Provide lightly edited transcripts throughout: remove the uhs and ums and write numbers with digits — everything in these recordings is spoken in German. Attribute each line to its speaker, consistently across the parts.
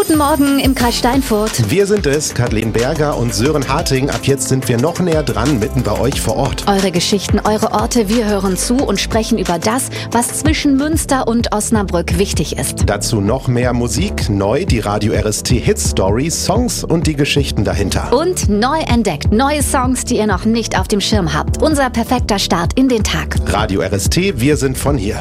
Speaker 1: Guten Morgen im Kreis Steinfurt.
Speaker 2: Wir sind es, Kathleen Berger und Sören Harting. Ab jetzt sind wir noch näher dran, mitten bei euch vor Ort.
Speaker 1: Eure Geschichten, eure Orte, wir hören zu und sprechen über das, was zwischen Münster und Osnabrück wichtig ist.
Speaker 2: Dazu noch mehr Musik, neu die Radio RST Hit Story, Songs und die Geschichten dahinter.
Speaker 1: Und neu entdeckt, neue Songs, die ihr noch nicht auf dem Schirm habt. Unser perfekter Start in den Tag.
Speaker 2: Radio RST, wir sind von hier.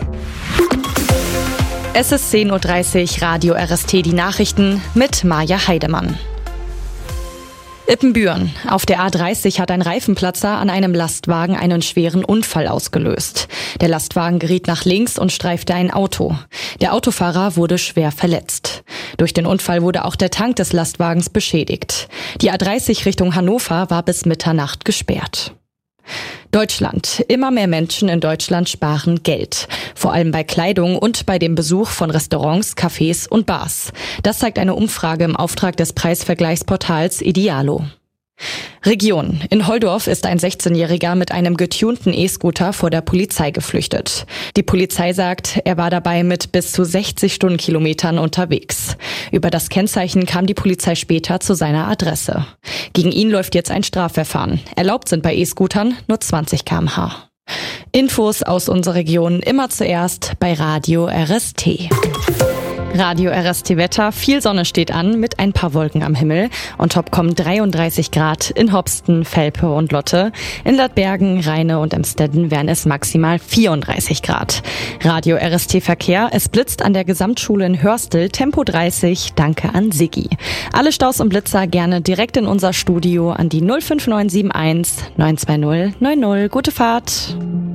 Speaker 3: Es ist 10.30 Uhr, Radio RST, die Nachrichten mit Maja Heidemann. Ippenbüren. Auf der A30 hat ein Reifenplatzer an einem Lastwagen einen schweren Unfall ausgelöst. Der Lastwagen geriet nach links und streifte ein Auto. Der Autofahrer wurde schwer verletzt. Durch den Unfall wurde auch der Tank des Lastwagens beschädigt. Die A30 Richtung Hannover war bis Mitternacht gesperrt. Deutschland. Immer mehr Menschen in Deutschland sparen Geld. Vor allem bei Kleidung und bei dem Besuch von Restaurants, Cafés und Bars. Das zeigt eine Umfrage im Auftrag des Preisvergleichsportals Idealo. Region. In Holdorf ist ein 16-Jähriger mit einem getunten E-Scooter vor der Polizei geflüchtet. Die Polizei sagt, er war dabei mit bis zu 60 Stundenkilometern unterwegs. Über das Kennzeichen kam die Polizei später zu seiner Adresse. Gegen ihn läuft jetzt ein Strafverfahren. Erlaubt sind bei E-Scootern nur 20 km/h. Infos aus unserer Region immer zuerst bei Radio RST. Radio RST Wetter, viel Sonne steht an mit ein paar Wolken am Himmel. On top kommen 33 Grad in Hopsten, Velpe und Lotte. In Ladbergen, Rheine und Emstetten wären es maximal 34 Grad. Radio RST Verkehr, es blitzt an der Gesamtschule in Hörstel, Tempo 30, danke an Siggi. Alle Staus und Blitzer gerne direkt in unser Studio an die 05971 920 90. Gute Fahrt!